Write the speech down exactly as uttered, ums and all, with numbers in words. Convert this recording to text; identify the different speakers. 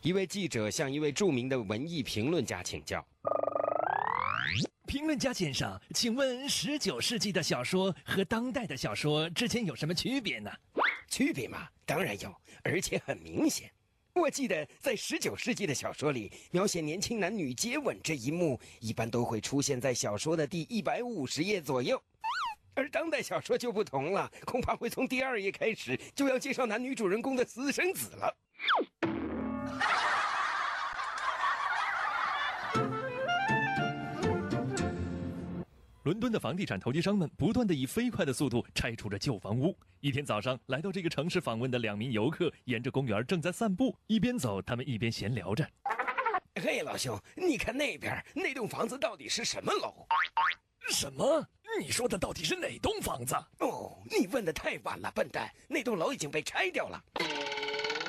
Speaker 1: 一位记者向一位著名的文艺评论家请教。
Speaker 2: 评论家先生，请问十九世纪的小说和当代的小说之间有什么区别呢？
Speaker 1: 区别嘛，当然有，而且很明显。我记得在十九世纪的小说里，描写年轻男女接吻这一幕，一般都会出现在小说的第一百五十页左右。而当代小说就不同了，恐怕会从第二页开始就要介绍男女主人公的私生子了。
Speaker 2: 伦敦的房地产投机商们不断地以飞快的速度拆除着旧房屋。一天早上，来到这个城市访问的两名游客沿着公园正在散步，一边走，他们一边闲聊着。
Speaker 1: 嘿，老兄，你看那边那栋房子到底是什么楼？
Speaker 2: 什么？你说的到底是哪栋房子？
Speaker 1: 哦，你问的太晚了，笨蛋！那栋楼已经被拆掉了。